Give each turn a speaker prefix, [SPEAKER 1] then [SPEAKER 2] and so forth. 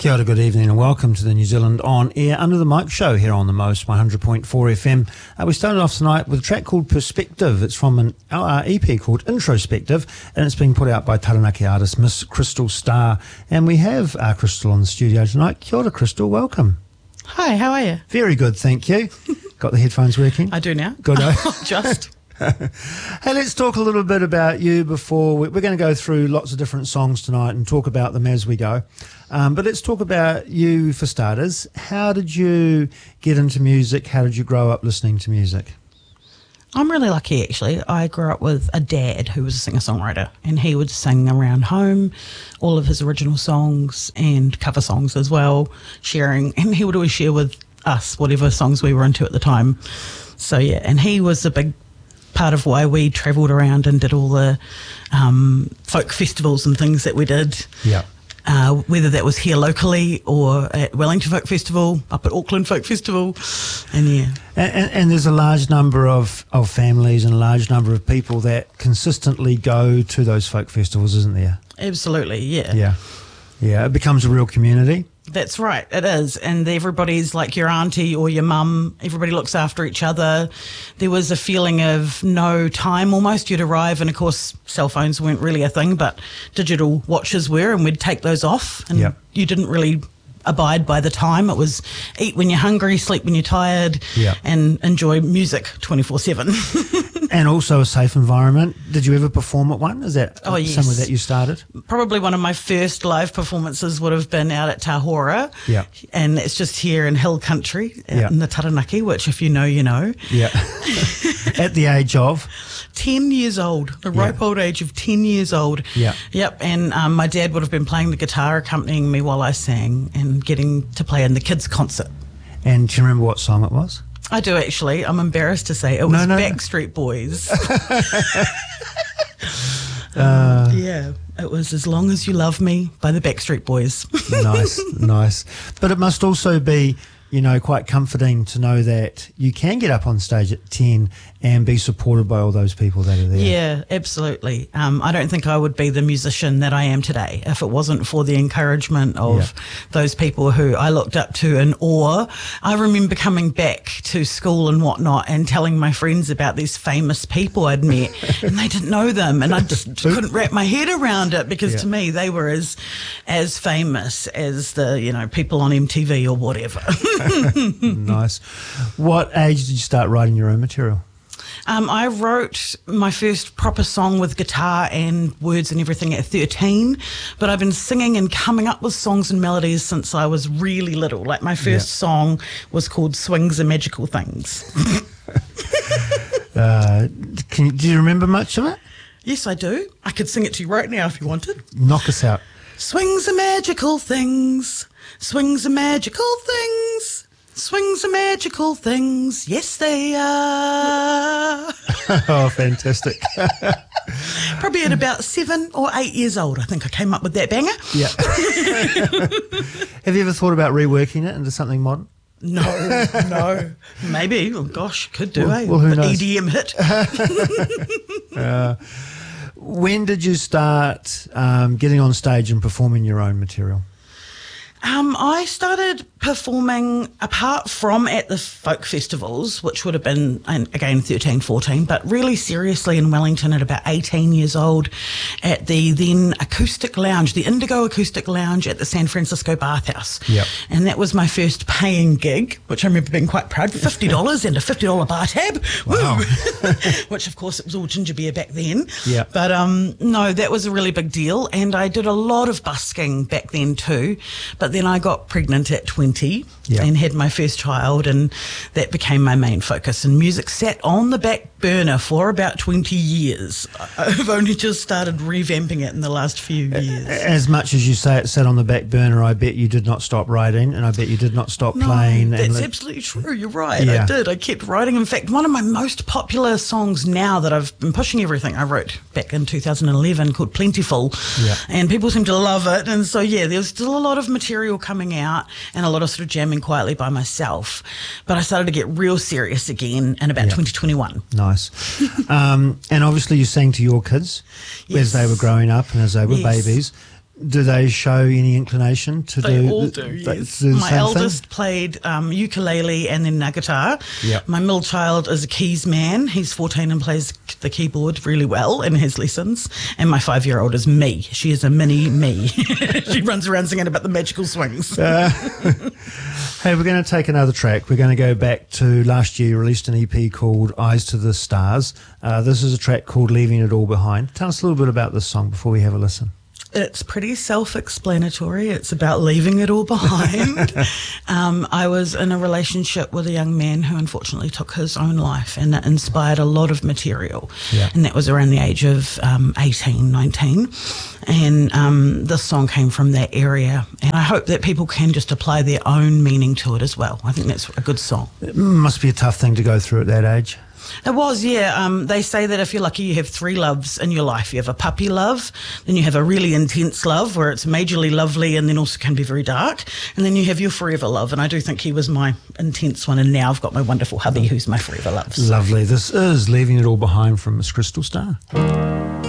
[SPEAKER 1] Kia ora, good evening and welcome to the New Zealand On Air Under the Mic show here on the Most 100.4 FM. We started off tonight with a track called Perspective. It's from an EP called Introspective, and it's been put out by Taranaki artist Miss Crystal Starr. And we have Crystal on the studio tonight. Kia ora, Crystal, welcome.
[SPEAKER 2] Hi, how are you?
[SPEAKER 1] Very good, thank you. Got the headphones working?
[SPEAKER 2] I do now.
[SPEAKER 1] Good,
[SPEAKER 2] Just.
[SPEAKER 1] Hey, let's talk a little bit about you before we're going to go through lots of different songs tonight and talk about them as we go. But let's talk about you for starters. How did you get into music? How did you grow up listening to music?
[SPEAKER 2] I'm really lucky, actually. I grew up with a dad who was a singer-songwriter, and he would sing around home all of his original songs and cover songs as well, sharing, and he would always share with us whatever songs we were into at the time. So, yeah, and he was a big part of why we travelled around and did all the folk festivals and things that we did.
[SPEAKER 1] Yeah.
[SPEAKER 2] Whether that was here locally or at Wellington Folk Festival, up at Auckland Folk Festival, and yeah.
[SPEAKER 1] And there's a large number of families and a large number of people that consistently go to those folk festivals, isn't there?
[SPEAKER 2] Absolutely, yeah.
[SPEAKER 1] Yeah, it becomes a real community.
[SPEAKER 2] That's right, it is. And everybody's like your auntie or your mum. Everybody looks after each other. There was a feeling of no time almost. You'd arrive, and of course, cell phones weren't really a thing, but digital watches were, and we'd take those off. And you didn't really abide by the time. It was eat when you're hungry, sleep when you're tired, and enjoy music 24/7.
[SPEAKER 1] And also a safe environment. Did you ever perform at one? Is that somewhere that you started?
[SPEAKER 2] Probably one of my first live performances would have been out at Tahora.
[SPEAKER 1] Yeah.
[SPEAKER 2] And it's just here in Hill Country, out in the Taranaki, which if you know, you know.
[SPEAKER 1] Yeah. At the age of?
[SPEAKER 2] 10 years old, the ripe old age of 10 years old.
[SPEAKER 1] Yeah.
[SPEAKER 2] Yep, and my dad would have been playing the guitar, accompanying me while I sang and getting to play in the kids' concert.
[SPEAKER 1] And do you remember what song it was?
[SPEAKER 2] I do, actually. I'm embarrassed to say it was Backstreet Boys. Yeah, it was As Long As You Love Me by the Backstreet Boys.
[SPEAKER 1] Nice. But it must also be, you know, quite comforting to know that you can get up on stage at 10 and be supported by all those people that are there.
[SPEAKER 2] Yeah, absolutely. I don't think I would be the musician that I am today if it wasn't for the encouragement of those people who I looked up to in awe. I remember coming back to school and whatnot and telling my friends about these famous people I'd met and they didn't know them, and I just couldn't wrap my head around it because to me they were as famous as the, you know, people on MTV or whatever.
[SPEAKER 1] Nice. What age did you start writing your own material?
[SPEAKER 2] I wrote my first proper song with guitar and words and everything at 13, but I've been singing and coming up with songs and melodies since I was really little. Like my first song was called Swings Are Magical Things.
[SPEAKER 1] Do you remember much of it?
[SPEAKER 2] Yes, I do. I could sing it to you right now if you wanted.
[SPEAKER 1] Knock us out.
[SPEAKER 2] Swings are magical things. Swings are magical things. Swings are magical things. Yes, they are.
[SPEAKER 1] Oh, fantastic.
[SPEAKER 2] Probably at about 7 or 8 years old, I think I came up with that banger. Yeah.
[SPEAKER 1] Have you ever thought about reworking it into something modern?
[SPEAKER 2] No. Maybe. Oh, gosh, could do,
[SPEAKER 1] well, who knows?
[SPEAKER 2] EDM hit.
[SPEAKER 1] When did you start getting on stage and performing your own material?
[SPEAKER 2] I started performing apart from at the folk festivals, which would have been, again, 13, 14, but really seriously in Wellington at about 18 years old at the then acoustic lounge, the Indigo Acoustic Lounge at the San Francisco Bathhouse.
[SPEAKER 1] Yep.
[SPEAKER 2] And that was my first paying gig, which I remember being quite proud, $50 and a $50 bar tab.
[SPEAKER 1] Wow.
[SPEAKER 2] Which, of course, it was all ginger beer back then.
[SPEAKER 1] Yeah.
[SPEAKER 2] But no, that was a really big deal. And I did a lot of busking back then too. But then I got pregnant at 20 and had my first child, and that became my main focus. And music sat on the back burner for about 20 years. I've only just started revamping it in the last few years.
[SPEAKER 1] As much as you say it sat on the back burner, I bet you did not stop writing, and I bet you did not stop playing.
[SPEAKER 2] That's absolutely true. You're right. I did. I kept writing. In fact, one of my most popular songs now that I've been pushing everything, I wrote back in 2011 called Plentiful, and people seem to love it. And so, there's still a lot of material coming out and a lot of sort of jamming quietly by myself. But I started to get real serious again in about 2021.
[SPEAKER 1] Nice. And obviously you sang to your kids as they were growing up and as they were babies. Do they show any inclination to
[SPEAKER 2] They
[SPEAKER 1] do?
[SPEAKER 2] all do, yes.
[SPEAKER 1] Do the
[SPEAKER 2] My
[SPEAKER 1] same
[SPEAKER 2] eldest
[SPEAKER 1] thing?
[SPEAKER 2] played ukulele and then guitar.
[SPEAKER 1] Yep.
[SPEAKER 2] My middle child is a keys man. He's 14 and plays the keyboard really well in his lessons. And my 5-year-old is me. She is a mini me. She runs around singing about the magical swings.
[SPEAKER 1] Hey, we're going to take another track. We're going to go back to last year. You released an EP called Eyes to the Stars. This is a track called Leaving It All Behind. Tell us a little bit about this song before we have a listen.
[SPEAKER 2] It's pretty self-explanatory. It's about leaving it all behind. I was in a relationship with a young man who unfortunately took his own life, and it inspired a lot of material.
[SPEAKER 1] Yeah.
[SPEAKER 2] And that was around the age of 18, 19. And this song came from that area. And I hope that people can just apply their own meaning to it as well. I think that's a good song.
[SPEAKER 1] It must be a tough thing to go through at that age.
[SPEAKER 2] It was, yeah. They say that if you're lucky, you have 3 loves in your life. You have a puppy love, then you have a really intense love where it's majorly lovely and then also can be very dark, and then you have your forever love. And I do think he was my intense one, and now I've got my wonderful hubby who's my forever love.
[SPEAKER 1] Lovely. This is Leaving It All Behind from Miss Crystal Starr.